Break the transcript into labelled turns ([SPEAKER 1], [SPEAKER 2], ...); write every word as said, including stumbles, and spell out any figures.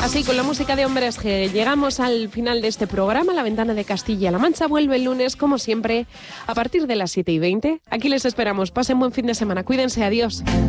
[SPEAKER 1] Así, con la música de Hombres G, llegamos al final de este programa. La Ventana de Castilla-La Mancha vuelve el lunes, como siempre, a partir de las siete y veinte. Aquí les esperamos. Pasen buen fin de semana. Cuídense. Adiós.